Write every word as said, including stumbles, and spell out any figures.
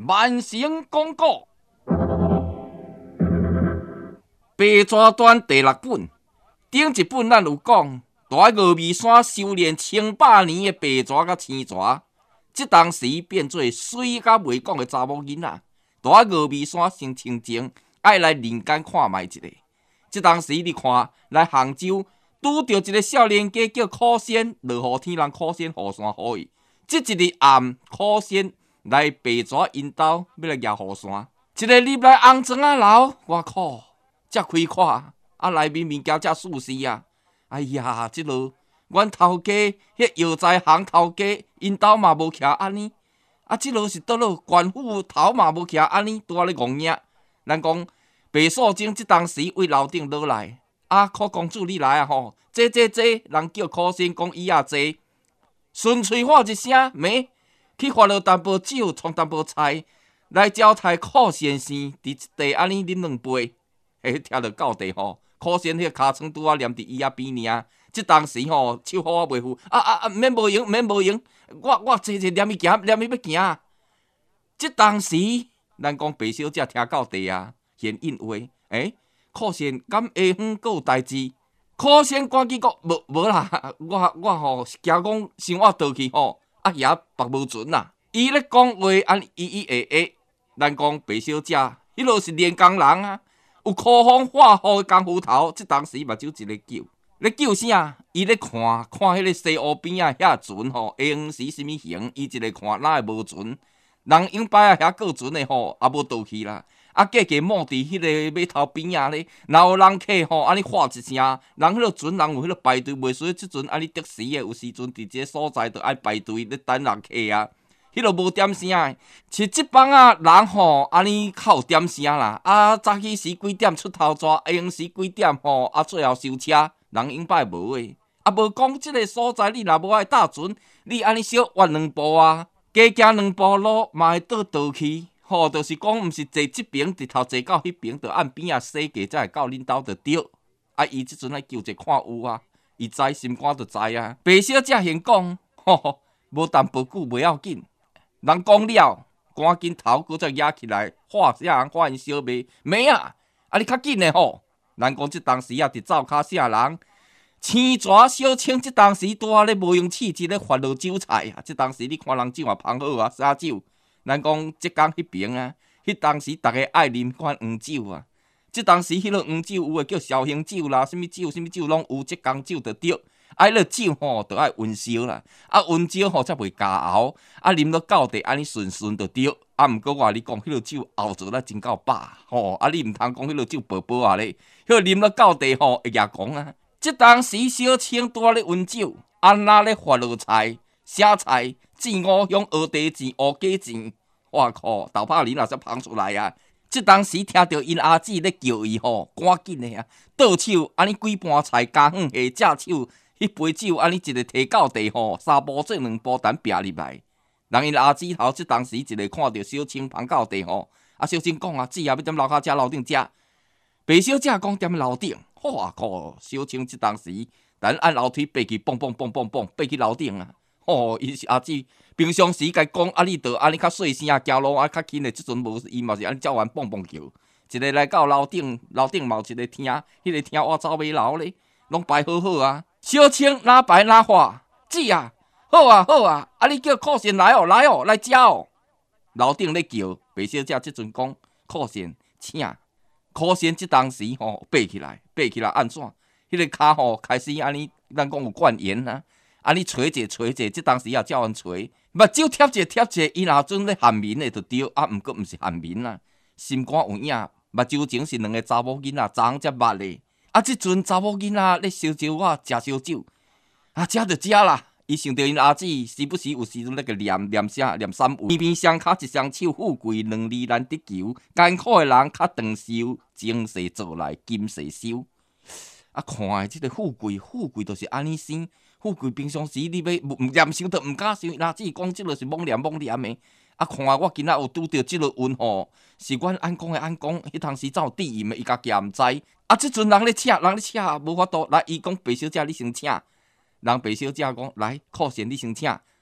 万成公告。白蛇传第六本，顶一本咱有讲，在峨眉山修炼千百年的白蛇甲青蛇，即当时变做水甲袂讲的查某囡仔，在峨眉山生清净，爱来人间看卖一下。即当时你看来杭州，拄着一个少年家叫苦仙，落雨天人苦仙雨伞予伊。即一日暗，苦仙来白蛇因兜要来举雨伞，一个入来红砖仔楼，我靠！才开看，啊内面物件才舒适啊！哎呀，即落阮头家迄药材行头家，因兜嘛无徛安尼，啊即落是倒落官府头嘛无徛安尼，拄啊咧戆影。咱讲白素贞即当时为楼顶落来，啊苦公主你来啊吼，坐坐坐，人叫苦仙讲椅仔坐，顺嘴喊一声没，去发落淡薄酒，创淡薄菜，来招待苦先生，伫一地安尼啉两杯。诶，听着到地吼，苦仙迄个尻川拄啊黏伫椅仔边尔。即当时吼，手好啊袂赴，啊啊啊，免无用，免无用，我我坐坐念伊行，念伊要行。即当时，咱讲白小姐听到地啊，现应话，诶，苦仙敢下昏阁有代志？苦仙赶紧讲，无无啦，我我吼惊讲生活倒去吼，啊遐别无存啦。伊咧讲话安咿咿诶诶，咱讲白小姐，迄落是练工人啊。有苦风化雨的功夫头，即当时目睭一个救，咧救啥？伊咧看看迄个西湖边啊，遐船吼，下黄时什物形？伊一个看哪会无船？人永摆啊，遐过船的吼，也无倒去啦。啊，价价摸伫迄个码头边啊咧，若有人客吼，安尼喊一声，人迄个船人有迄个排队，袂说即阵安尼得时的，有时阵伫即个所在，着爱排队咧等人客啊。迄落无点声诶，是即帮啊人吼，安尼较有点声啦。啊，早起时几点出头抓，下晡时几点吼，啊最后收车，人永摆无诶。啊，无讲即个所在，你若无爱搭船，你安尼小弯两步啊，加行两步路嘛会倒倒去。吼，就是讲毋是坐即边，直头坐到迄边，着岸边啊洗过，才会到恁兜着对。啊，伊即阵来求者看有啊，伊知心肝着知啊。白小姐先讲，吼吼，无淡薄久袂要紧。人讲了，赶紧头搁再压起来，画啥人画因小妹妹啊！啊，你较紧的吼。咱讲即当时啊，伫灶骹啥人，青蛇小青即当时拄啊咧无用气质咧发落酒菜啊！即当时你看人酒也芳好啊，啥酒？咱讲即讲迄边啊，迄当时逐个爱啉款黄酒啊。即当时迄落黄酒有诶叫绍兴酒啦，什物酒什物酒拢有，即工酒着对。啊，迄个酒吼，着爱温烧啦，啊温烧吼才袂加熬，啊啉落到地安尼顺顺着对。啊，毋过我你讲，迄落酒熬做了真够饱吼，啊你毋通讲迄落酒薄薄啊咧，迄落啉落到地吼会牙讲啊。即当时小青拄咧温酒，安那咧发落菜、啥菜、煎五香、蚵茶煎、乌鸡煎，我靠，豆泡梨若才芳出来啊！即当时听到因阿姊咧叫伊吼，赶紧的啊，倒手安尼几盘菜加远下，正手。迄杯酒安尼一个摕到地吼，三步做两步等劈入来。人因阿姊头即当时一个看到小青放到地吼，啊小青讲啊，姊啊要踮楼骹食楼顶食。白小姐讲踮楼顶，哇靠！小青即当时等按楼梯爬去，蹦蹦蹦蹦蹦爬去楼顶啊！吼，伊是阿姊平常时甲讲啊，你着安尼较细声，行路啊较轻的，即阵无伊嘛是安尼叫完蹦蹦叫。一个来到楼顶，楼顶嘛有一个厅，迄、那个厅我走尾楼咧，拢摆好好啊。小青哪摆哪画，姊啊，好啊好啊，啊你叫苦仙来哦来哦来食哦。楼顶咧叫，白小姐即阵讲苦仙请，苦仙即当时吼爬起来，爬起来按怎？迄、那个骹吼开始安尼，咱讲有灌盐啊，安尼捶者捶者，即当时也叫人捶，目睭贴者贴者，伊若准咧含面的就对，啊毋过毋是含面啦，心肝有影，目睭前是两个查某囡仔，昨昏才捌咧。啊！即阵查某囡仔咧烧酒我食烧酒，啊，食着食啦。伊想着因阿姊时不时有时阵咧个念念啥念三位，偏偏双骹一双手，富贵两字难得求。艰苦的人较长寿，前世做来今世收。啊，看诶，即个富贵，富贵就是安尼生。富贵平常时你要念想着毋敢想，阿姊讲即落是妄念妄念诶。啊，看我今仔有拄着即落运吼，是阮按讲诶按讲，迄当时怎有地淫诶，伊家己也毋知。啊！即阵人咧请，人咧请，无法度来。伊讲白小姐，你先请。人白小姐讲来，苦仙你先请。